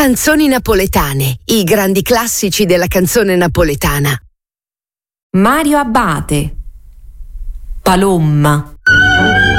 Canzoni napoletane, i grandi classici della canzone napoletana. Mario Abate, Palomma.